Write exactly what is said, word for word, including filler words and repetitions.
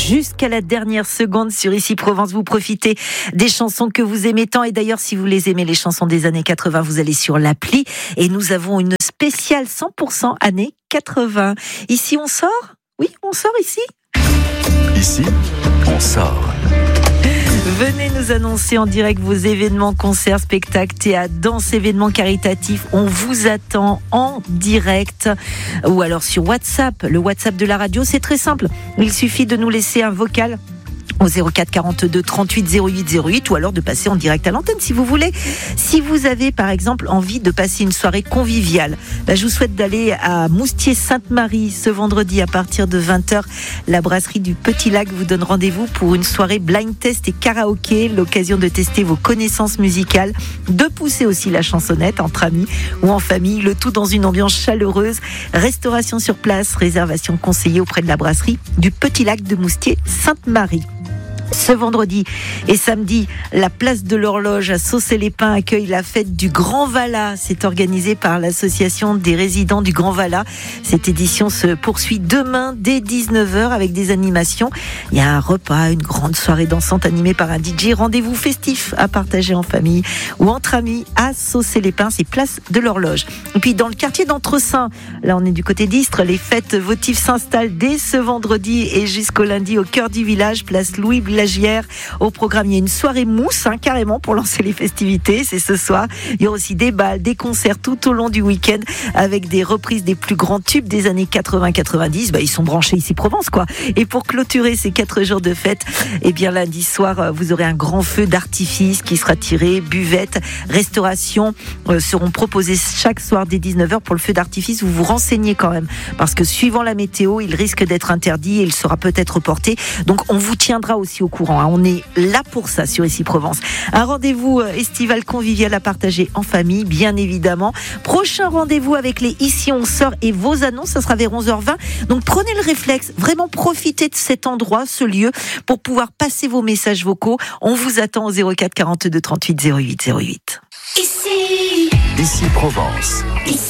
jusqu'à la dernière seconde sur Ici Provence. Vous profitez des chansons que vous aimez tant. Et d'ailleurs, si vous les aimez, les chansons des années quatre-vingts, vous allez sur l'appli. Et nous avons une spéciale cent pour cent années quatre-vingts. Ici, on sort ? Oui, on sort ici ? Ici, on sort. Venez nous annoncer en direct vos événements, concerts, spectacles, théâtre, danse, événements caritatifs. On vous attend en direct ou alors sur WhatsApp. Le WhatsApp de la radio, c'est très simple. Il suffit de nous laisser un vocal au zéro quatre quarante-deux trente-huit zéro huit zéro huit ou alors de passer en direct à l'antenne si vous voulez. Si vous avez par exemple envie de passer une soirée conviviale, bah, je vous souhaite d'aller à Moustier-Sainte-Marie ce vendredi à partir de vingt heures. La brasserie du Petit Lac vous donne rendez-vous pour une soirée blind test et karaoké, l'occasion de tester vos connaissances musicales, de pousser aussi la chansonnette entre amis ou en famille, le tout dans une ambiance chaleureuse. Restauration sur place, réservation conseillée auprès de la brasserie du Petit Lac de Moustier-Sainte-Marie. Ce vendredi et samedi, la place de l'Horloge à Saucé-les-Pins accueille la fête du Grand Valat. C'est organisé par l'association des résidents du Grand Valat. Cette édition se poursuit demain dès dix-neuf heures avec des animations. Il y a un repas, une grande soirée dansante animée par un D J. Rendez-vous festif à partager en famille ou entre amis à Saucé-les-Pins. C'est place de l'Horloge. Et puis dans le quartier d'Entresaint, là on est du côté d'Istres, les fêtes votives s'installent dès ce vendredi et jusqu'au lundi au cœur du village, place Louis Blagière. Au programme, il y a une soirée mousse, hein, carrément, pour lancer les festivités. C'est ce soir. Il y aura aussi des balles, des concerts tout au long du week-end avec des reprises des plus grands tubes des années quatre-vingts quatre-vingt-dix. Bah, ils sont branchés ici Provence, quoi. Et pour clôturer ces quatre jours de fête, eh bien, lundi soir, vous aurez un grand feu d'artifice qui sera tiré, buvette, restauration euh, seront proposées chaque soir dès dix-neuf heures pour le feu d'artifice. Vous vous renseignez quand même parce que suivant la météo, il risque d'être interdit et il sera peut-être reporté. Donc, on vous tiendra aussi au courant. On est là pour ça sur Ici Provence. Un rendez-vous estival convivial à partager en famille, bien évidemment. Prochain rendez-vous avec les Ici on sort et vos annonces, ça sera vers onze heures vingt. Donc prenez le réflexe, vraiment profitez de cet endroit, ce lieu, pour pouvoir passer vos messages vocaux. On vous attend au zéro quatre quarante-deux trente-huit zéro huit zéro huit. Ici, Ici Provence. Ici.